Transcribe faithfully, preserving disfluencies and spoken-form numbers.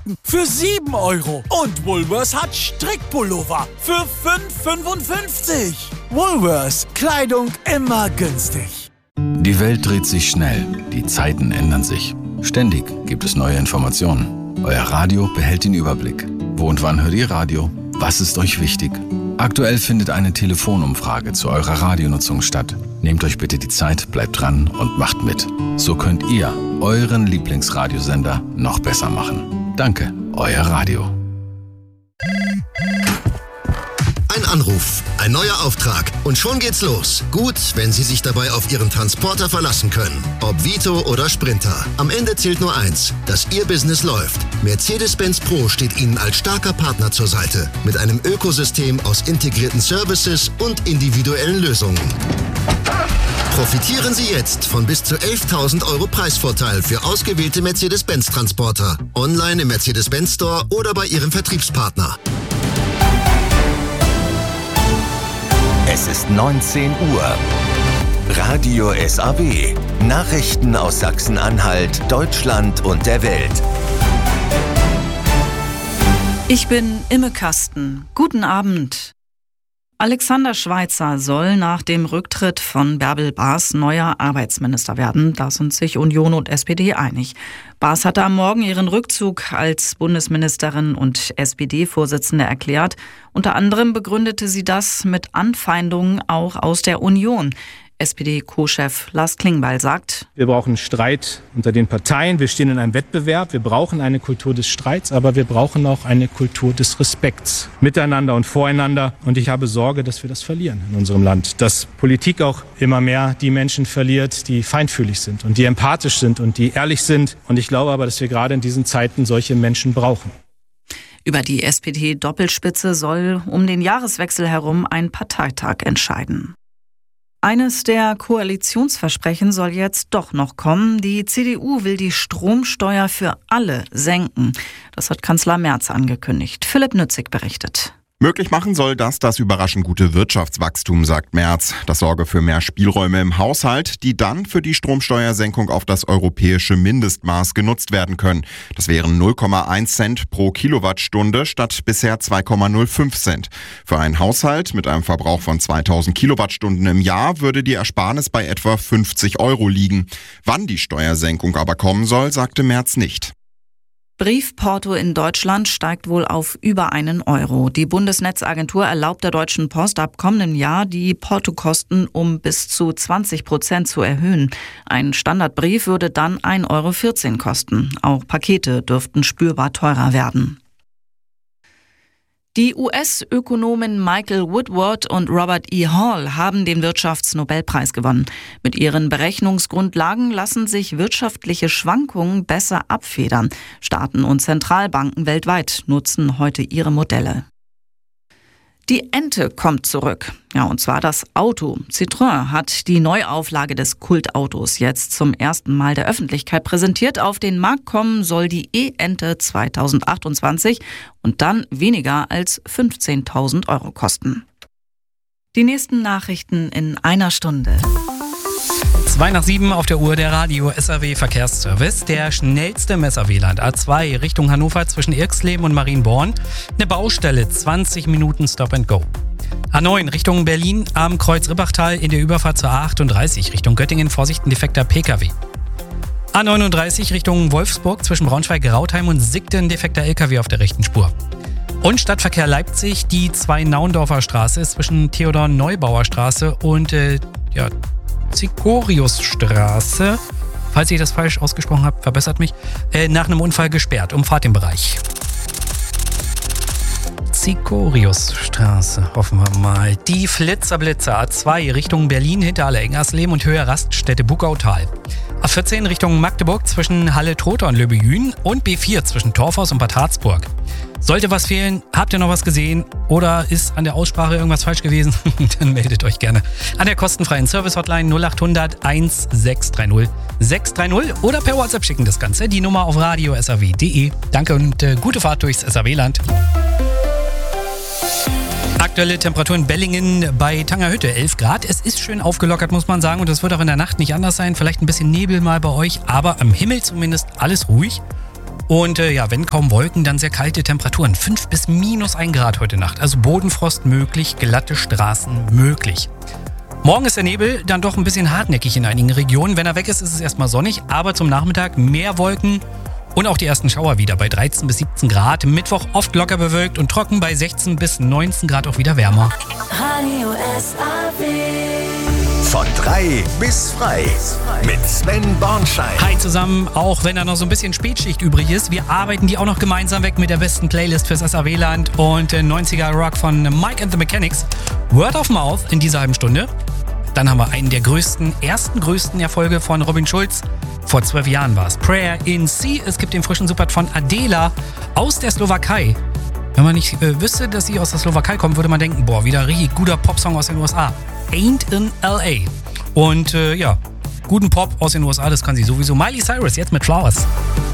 für sieben Euro. Und Woolworths hat Strickpullover für fünf fünfundfünfzig. Woolworths, Kleidung immer günstig. Die Welt dreht sich schnell, die Zeiten ändern sich. Ständig gibt es neue Informationen. Euer Radio behält den Überblick. Wo und wann hört ihr Radio? Was ist euch wichtig? Aktuell findet eine Telefonumfrage zu eurer Radionutzung statt. Nehmt euch bitte die Zeit, bleibt dran und macht mit. So könnt ihr euren Lieblingsradiosender noch besser machen. Danke, euer Radio. Ein Anruf, ein neuer Auftrag und schon geht's los. Gut, wenn Sie sich dabei auf Ihren Transporter verlassen können. Ob Vito oder Sprinter. Am Ende zählt nur eins, dass Ihr Business läuft. Mercedes-Benz Pro steht Ihnen als starker Partner zur Seite. Mit einem Ökosystem aus integrierten Services und individuellen Lösungen. Profitieren Sie jetzt von bis zu elftausend Euro Preisvorteil für ausgewählte Mercedes-Benz-Transporter. Online im Mercedes-Benz Store oder bei Ihrem Vertriebspartner. Es ist neunzehn Uhr. Radio S A W. Nachrichten aus Sachsen-Anhalt, Deutschland und der Welt. Ich bin Imme Kasten. Guten Abend. Alexander Schweitzer soll nach dem Rücktritt von Bärbel Baas neuer Arbeitsminister werden. Da sind sich Union und S P D einig. Baas hatte am Morgen ihren Rückzug als Bundesministerin und S P D-Vorsitzende erklärt. Unter anderem begründete sie das mit Anfeindungen auch aus der Union. S P D-Co-Chef Lars Klingbeil sagt: Wir brauchen Streit unter den Parteien. Wir stehen in einem Wettbewerb. Wir brauchen eine Kultur des Streits, aber wir brauchen auch eine Kultur des Respekts miteinander und voreinander. Und ich habe Sorge, dass wir das verlieren in unserem Land. Dass Politik auch immer mehr die Menschen verliert, die feinfühlig sind und die empathisch sind und die ehrlich sind. Und ich glaube aber, dass wir gerade in diesen Zeiten solche Menschen brauchen. Über die S P D-Doppelspitze soll um den Jahreswechsel herum ein Parteitag entscheiden. Eines der Koalitionsversprechen soll jetzt doch noch kommen. Die C D U will die Stromsteuer für alle senken. Das hat Kanzler Merz angekündigt. Philipp Nützig berichtet. Möglich machen soll das das überraschend gute Wirtschaftswachstum, sagt Merz. Das sorge für mehr Spielräume im Haushalt, die dann für die Stromsteuersenkung auf das europäische Mindestmaß genutzt werden können. Das wären null Komma eins Cent pro Kilowattstunde statt bisher zwei Komma null fünf Cent. Für einen Haushalt mit einem Verbrauch von zweitausend Kilowattstunden im Jahr würde die Ersparnis bei etwa fünfzig Euro liegen. Wann die Steuersenkung aber kommen soll, sagte Merz nicht. Briefporto in Deutschland steigt wohl auf über einen Euro. Die Bundesnetzagentur erlaubt der Deutschen Post ab kommenden Jahr, die Portokosten um bis zu zwanzig Prozent zu erhöhen. Ein Standardbrief würde dann ein Euro vierzehn kosten. Auch Pakete dürften spürbar teurer werden. Die U S-Ökonomen Michael Woodward und Robert E. Hall haben den Wirtschaftsnobelpreis gewonnen. Mit ihren Berechnungsgrundlagen lassen sich wirtschaftliche Schwankungen besser abfedern. Staaten und Zentralbanken weltweit nutzen heute ihre Modelle. Die Ente kommt zurück. Ja, und zwar das Auto. Citroën hat die Neuauflage des Kultautos jetzt zum ersten Mal der Öffentlichkeit präsentiert. Auf den Markt kommen soll die E-Ente zweitausendachtundzwanzig und dann weniger als fünfzehntausend Euro kosten. Die nächsten Nachrichten in einer Stunde. Zwei nach sieben auf der Uhr, der Radio S A W Verkehrsservice. Der schnellste im S A W-Land. A zwei Richtung Hannover zwischen Irxleben und Marienborn. Eine Baustelle, zwanzig Minuten Stop and Go. A neun Richtung Berlin am Kreuz Rippachtal in der Überfahrt zur A achtunddreißig Richtung Göttingen. Vorsicht, ein defekter P K W. A neununddreißig Richtung Wolfsburg zwischen Braunschweig-Rautheim und Sigden, defekter L K W auf der rechten Spur. Und Stadtverkehr Leipzig, die zwei Naundorfer Straße zwischen Theodor-Neubauer Straße und äh, ja, Zikoriusstraße, falls ich das falsch ausgesprochen habe, verbessert mich, äh, nach einem Unfall gesperrt. Umfahrt im Bereich. Zikoriusstraße, hoffen wir mal. Die Flitzerblitzer A zwei Richtung Berlin hinter Halle-Engersleben und Höhe Raststätte Bugautal. A vierzehn Richtung Magdeburg zwischen Halle-Trotha und Löbejün und B vier zwischen Torfhaus und Bad Harzburg. Sollte was fehlen, habt ihr noch was gesehen oder ist an der Aussprache irgendwas falsch gewesen, dann meldet euch gerne an der kostenfreien Service-Hotline null acht hundert eins sechs drei null sechs drei null oder per WhatsApp schicken das Ganze. Die Nummer auf radio s a w punkt de. Danke und äh, gute Fahrt durchs S A W-Land. Aktuelle Temperatur in Bellingen bei Tangerhütte, elf Grad. Es ist schön aufgelockert, muss man sagen. Und es wird auch in der Nacht nicht anders sein. Vielleicht ein bisschen Nebel mal bei euch, aber am Himmel zumindest alles ruhig. Und äh, ja, wenn kaum Wolken, dann sehr kalte Temperaturen. fünf bis minus ein Grad heute Nacht. Also Bodenfrost möglich, glatte Straßen möglich. Morgen ist der Nebel dann doch ein bisschen hartnäckig in einigen Regionen. Wenn er weg ist, ist es erstmal sonnig, aber zum Nachmittag mehr Wolken und auch die ersten Schauer wieder bei dreizehn bis siebzehn Grad. Mittwoch oft locker bewölkt und trocken bei sechzehn bis neunzehn Grad auch wieder wärmer. Radio S A W. Von drei bis frei mit Sven Bornschein. Hi zusammen, auch wenn da noch so ein bisschen Spätschicht übrig ist. Wir arbeiten die auch noch gemeinsam weg mit der besten Playlist fürs S A W-Land und äh, neunziger Rock von Mike and the Mechanics. Word of Mouth in dieser halben Stunde. Dann haben wir einen der größten, ersten größten Erfolge von Robin Schulz. Vor zwölf Jahren war es. Prayer in C. Es gibt den frischen Support von Adela aus der Slowakei. Wenn man nicht äh, wüsste, dass sie aus der Slowakei kommt, würde man denken, boah, wieder richtig guter Popsong aus den U S A. Ain't in L A. Und äh, ja, guten Pop aus den U S A, das kann sie sowieso. Miley Cyrus, jetzt mit Flowers.